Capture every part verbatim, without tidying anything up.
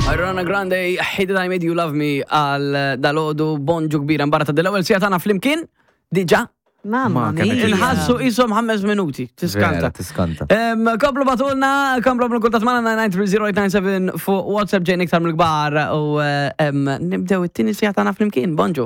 Ariana Grande, Hate That I Made You Love Me għal dalodu bonġu kbira mbarata dell-ewwel sija tagħna flimkien diġà. Mamma mia. Inħassu isom ħames minuti. Tiskanta. Tiskanta. Komplu batulna, komplu b'nkultat manna nine three zero eight nine seven fuq WhatsApp ġejn iktar mill-kbar u nibdew it-tieni sija tagħna flimkien. Bonġu.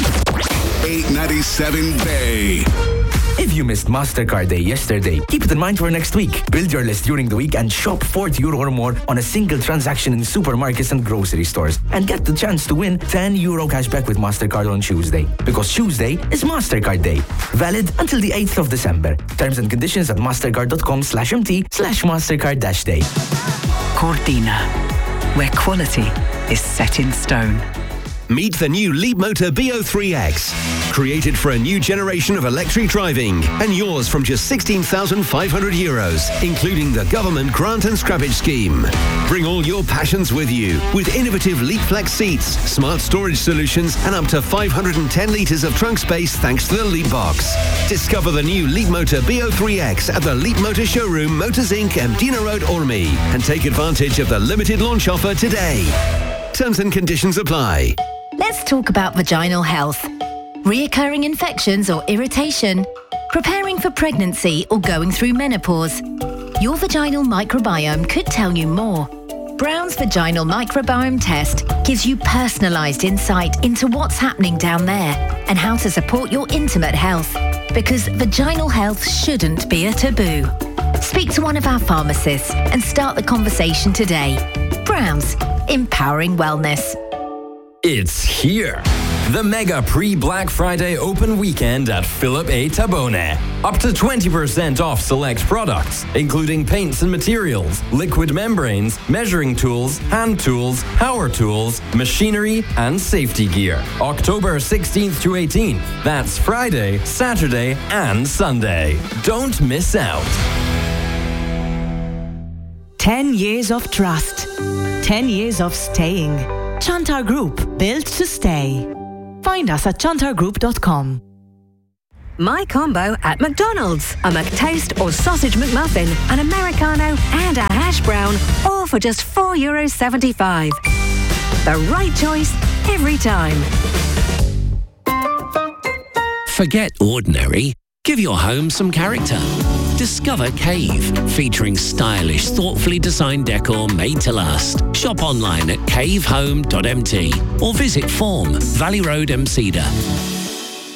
eight ninety-seven Bay. If you missed MasterCard Day yesterday, keep it in mind for next week. Build your list during the week and shop forty euro or more on a single transaction in supermarkets and grocery stores. And get the chance to win ten euro cashback with MasterCard on Tuesday. Because Tuesday is MasterCard Day. Valid until the eighth of December. Terms and conditions at mastercard.com slash mt slash MasterCard dash day. Cortina, where quality is set in stone. Meet the new Leapmotor B O three X. Created for a new generation of electric driving and yours from just sixteen thousand five hundred euros, including the government grant and scrappage scheme. Bring all your passions with you with innovative LeapFlex seats, smart storage solutions and up to five hundred ten litres of trunk space thanks to the Leapbox. Discover the new Leapmotor B O three X at the Leapmotor showroom, Motors Incorporated, Emdina Road, Ormy, and take advantage of the limited launch offer today. Terms and conditions apply. Let's talk about vaginal health. Reoccurring infections or irritation, preparing for pregnancy or going through menopause. Your vaginal microbiome could tell you more. Brown's Vaginal Microbiome Test gives you personalised insight into what's happening down there and how to support your intimate health. Because vaginal health shouldn't be a taboo. Speak to one of our pharmacists and start the conversation today. Brown's, empowering wellness. It's here. The mega pre-Black Friday open weekend at Philip A. Tabone. Up to twenty percent off select products, including paints and materials, liquid membranes, measuring tools, hand tools, power tools, machinery, and safety gear. October sixteenth to eighteenth. That's Friday, Saturday, and Sunday. Don't miss out. Ten years of trust. Ten years of staying. Chantar Group, built to stay. Find us at chantar group dot com. My combo at McDonald's. A McToast or sausage McMuffin, an Americano and a hash brown, all for just four euros seventy-five. The right choice every time. Forget ordinary. Give your home some character. Discover Cave, featuring stylish, thoughtfully designed decor made to last. Shop online at cave home dot m t or visit Form, Valley Road, Emceda.